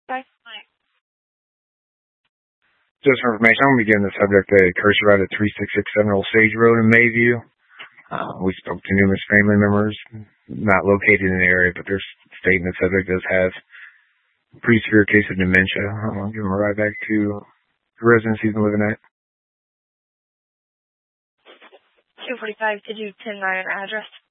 Just for information, I'm going to begin the subject a cursor right at 3667 Old Sage Road in Mayview. We spoke to numerous family members not located in the area, but they're stating the subject does have a pretty severe case of dementia. I'm going to give them a ride back to the residence he's been living at. 245, could you 10-9 address?